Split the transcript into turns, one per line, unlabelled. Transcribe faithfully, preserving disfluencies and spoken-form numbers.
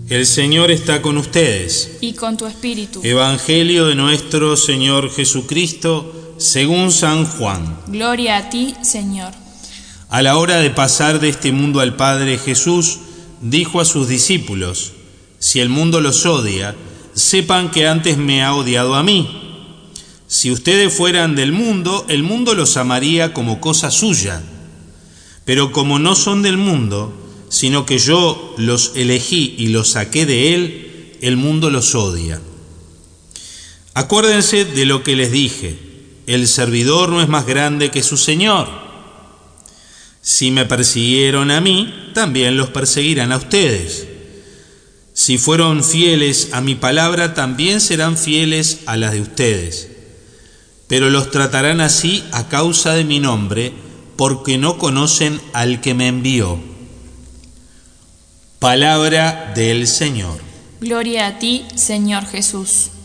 El Señor está con ustedes.
Y con tu espíritu.
Evangelio de nuestro Señor Jesucristo, según San Juan.
Gloria a ti, Señor.
A la hora de pasar de este mundo al Padre, Jesús dijo a sus discípulos: si el mundo los odia, sepan que antes me ha odiado a mí. Si ustedes fueran del mundo, el mundo los amaría como cosa suya. Pero como no son del mundo, sino que yo los elegí y los saqué de él, el mundo los odia. Acuérdense de lo que les dije: el servidor no es más grande que su Señor. Si me persiguieron a mí, también los perseguirán a ustedes. Si fueron fieles a mi palabra, también serán fieles a las de ustedes. Pero los tratarán así a causa de mi nombre, porque no conocen al que me envió. Palabra del Señor.
Gloria a ti, Señor Jesús.